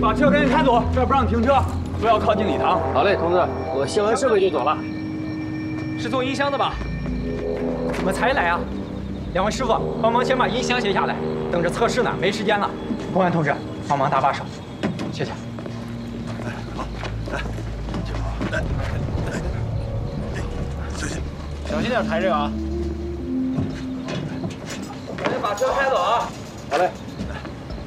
把车赶紧开走，这儿不让停车，不要靠近礼堂。 好嘞，同志，我卸完设备就走了。 是做音箱的吧？怎么才来啊？两位师傅，帮忙先把音箱卸下来，等着测试呢，没时间了。公安同志，帮忙搭把手，谢谢。 好，来，来， 小心点抬这个啊！赶紧把车开走啊！ 好嘞。